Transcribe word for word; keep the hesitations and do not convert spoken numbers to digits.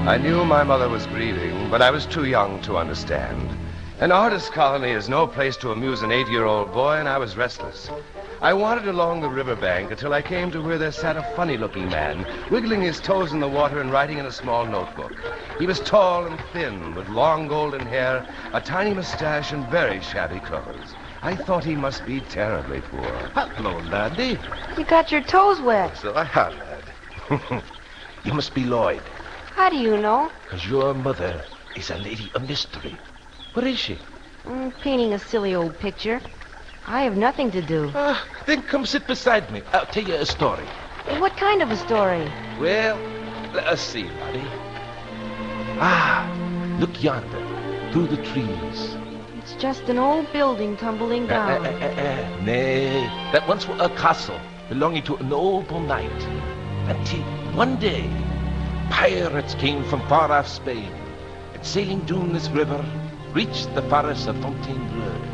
I knew my mother was grieving, but I was too young to understand. An artist colony is no place to amuse an eight-year-old boy, and I was restless. I wandered along the riverbank until I came to where there sat a funny-looking man, wiggling his toes in the water and writing in a small notebook. He was tall and thin, with long golden hair, a tiny mustache, and very shabby clothes. I thought he must be terribly poor. Hello, laddie. You got your toes wet. So I have, lad. You must be Lloyd. How do you know? Because your mother is a lady of mystery. Where is she? Mm, painting a silly old picture. I have nothing to do. Ah, then come sit beside me. I'll tell you a story. What kind of a story? Well, let us see, laddie. Ah, look yonder, through the trees. It's just an old building tumbling down. Uh, uh, uh, uh, nay, that once was a castle belonging to a noble knight. Until one day, pirates came from far off Spain, and sailing down this river, reached the forest of Fontainebleau.